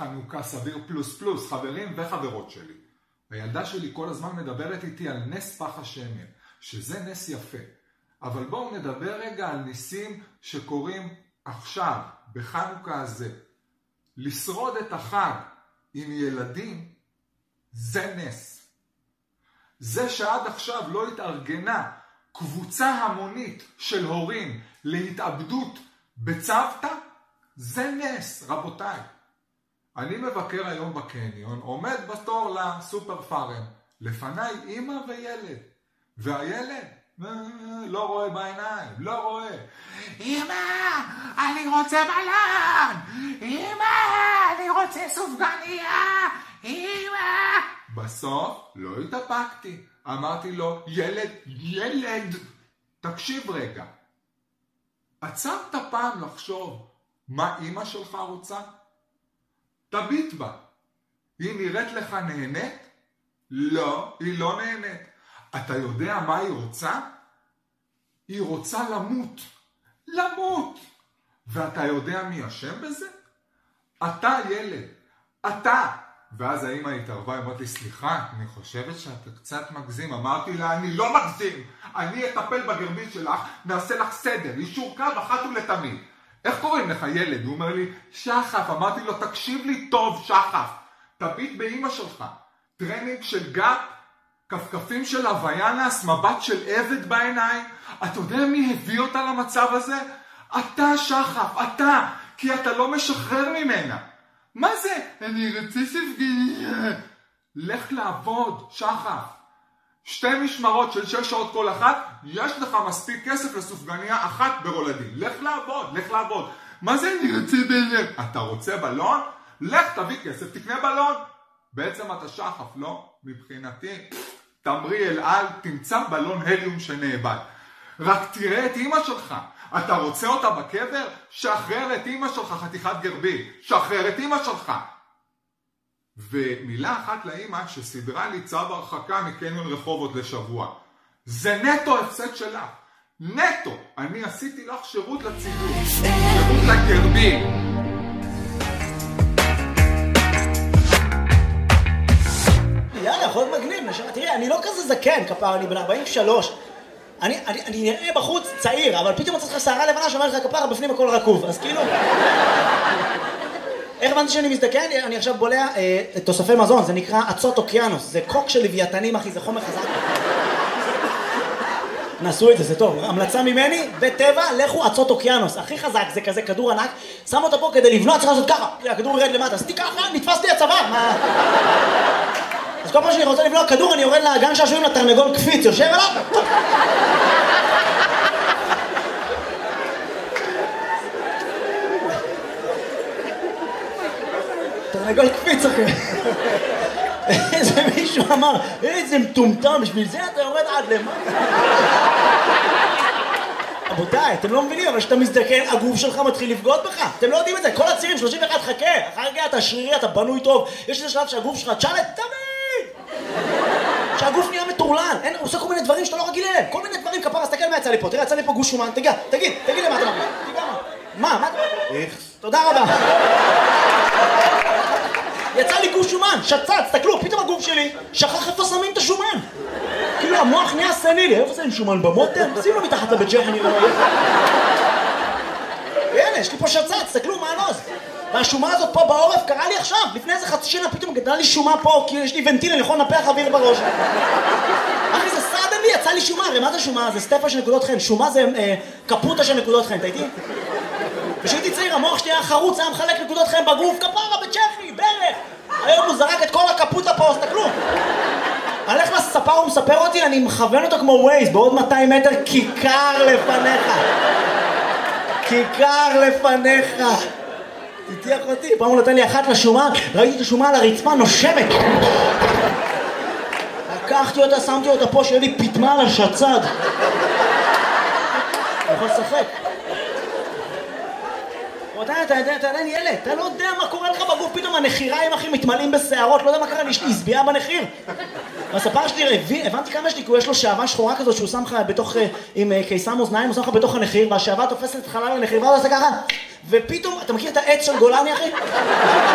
חנוכה סביר פלוס פלוס, חברים וחברות שלי. הילדה שלי כל הזמן מדברת איתי על נס פח השמן, שזה נס יפה. אבל בואו נדבר רגע על ניסים שקורים עכשיו, בחנוכה הזה. לשרוד את החג עם ילדים, זה נס. זה שעד עכשיו לא התארגנה קבוצה המונית של הורים להתאבדות בצוותא, זה נס, רבותיי. אני מבקר היום בקניון, עומד בתור לסופר פארם, לפניי אמא וילד, והילד לא רואה בעיניים, לא רואה. אמא, אני רוצה בלון! אמא, אני רוצה סופגניה! אמא! בסוף לא התאפקתי, אמרתי לו, ילד, תקשיב רגע. עצרת פעם לחשוב מה אמא שלך רוצה? תביט בה. היא נראית לך נהנית? לא, היא לא נהנית. אתה יודע מה היא רוצה? היא רוצה למות. למות. ואתה יודע מי אשם בזה? אתה ילד. אתה. ואז האמא התערבה, אמרת לי, סליחה, אני חושבת שאתה קצת מגזים. אמרתי לה, אני לא מגזים. אני אטפל בגרבית שלך, נעשה לך סדר, יישור קו אחת ולתמיד. איך קוראים לך ילד? הוא אומר לי, שחף. אמרתי לו, תקשיב לי טוב, שחף. תביט באמא שלך. טרנינג של גאפ, כפכפים של הוויאנס, מבט של עבד בעיניים. אתה יודע מי הביא אותה למצב הזה? אתה, שחף, אתה. כי אתה לא משחרר ממנה. מה זה? אני רוצה ספגניה. לך לעבוד, שחף. 2 משמרות של 6 שעות כל אחת, יש לך מספיק כסף לסופגניה אחת ברולדין. לך לעבוד, לך לעבוד. מה זה אני רוצה בלון? אתה רוצה בלון? לך תביא כסף, תקנה בלון. בעצם אתה שחף, לא? מבחינתי, תמרי אל על, תמצא בלון הליום שנאבד. רק תראה את אמא שלך. אתה רוצה אותה בקבר? שחרר את אמא שלך, חתיכת גרבי. שחרר את אמא שלך. ומילה אחת לאמא שסדרה לי צו הרחקה מקניון רחובות לשבוע. זה נטו הפסד שלך. נטו. אני עשיתי לך שירות לציבור. שירות לגרבי. יאללה, יכול להיות מגניב. תראי, אני לא כזה זקן, כפר, אני בן 43. אני נראה בחוץ צעיר, אבל פתאום צריך לך שערה לבנה שאומרת לך כפרה, בפנים הכל רקוב. אז כאילו... איך הבנתי שאני מזדקן? אני עכשיו בולע תוספי מזון, זה נקרא אצות אוקיינוס, זה קוק של לוויתנים אחי, זה חומר חזק. נעשו את זה, זה טוב. המלצה ממני, בטבע, לכו אצות אוקיינוס, הכי חזק, זה כזה כדור ענק, שם אותו פה כדי לבלוע, צריך לעשות ככה, הכדור ירד למטה, עשיתי ככה, נתפס לי הצוואר, מה? אז כל פעם שאני רוצה לבלוע כדור, אני יורד לגן שעשועים לתרנגול קפיץ, יושב עליו. תרנגול קפיץ אחי. איזה מישהו אמר, איזה מטומטם, בשביל זה אתה יורד עד למטה. רבותיי, אתם לא מבינים, אבל כשאתה מזדקן, הגוף שלך מתחיל לפגוד בך. אתם לא יודעים את זה, כל הצעירים, 31, חכה. אחר כך אתה שרירי, אתה בנוי טוב. יש איזה שלב שהגוף שלך, תשאלת, תמיד! שהגוף נהיה מטורלן, הוא עושה כל מיני דברים שאתה לא רגיל אליהם. כל מיני דברים, כפרה, תסתכל מה יצא לי פה. תראה, יצא לי פה גוש שומן, תגיד למה אתה מרגיש? תגיד מה? מה? תודה רבה. יצא לי גוף שומן, שצץ, תסתכלו, פתאום הגוף שלי שכח איפה שמים את השומן. כאילו המוח נהיה סנילי, איפה שמים שומן במוטר? שים לו מתחת לבית ג'ח, אני לא רואה. והנה, יש לי פה שצץ, תסתכלו מה הנוז. והשומה הזאת פה בעורף קרה לי עכשיו, לפני איזה חצי שנה פתאום גדלה לי שומה פה, כי יש לי ונטיל, אני יכול לנפח אוויר בראש. אחי, זה סעד לי, יצא לי שומה, הרי מה זה שומה? זה סטפה של נקודות חן, שומה זה קפוטה של נקודות חן, אתה איתי? כשהייתי צעיר, המוח שלי היה חרוץ, היה מחלק נקודות חן בגוף, כפרה, בצ'כי, ברך. היום הוא זרק את כל הקפוטה פה, תסתכלו. אני הולך לספר, הוא מספר אותי, אני מכוון אותו כמו ווייז, בעוד 200 מטר, כיכר לפניך. כיכר לפניך. תתיח אותי, פעם הוא נותן לי אחת לשומה, ראיתי את השומה על הרצפה, נושמת. לקחתי אותה, שמתי אותה פה, שיהיה לי פתמה על השצד. אני יכול לשחק. אתה עדיין ילד, אתה לא יודע מה קורה לך בגוף, פתאום הנחיריים אחי מתמלאים בשערות, לא יודע מה קרה לי, יש לי הסביעה בנחיר. והספר שלי, הבנתי כמה יש לי, כי הוא יש לו שעבה שחורה כזאת שהוא שם לך בתוך, עם קיסם אוזניים, הוא שם לך בתוך הנחיר, והשעבה תופסת את חלל הנחיר, ואז עושה ככה, ופתאום, אתה מכיר את העץ של גולני אחי?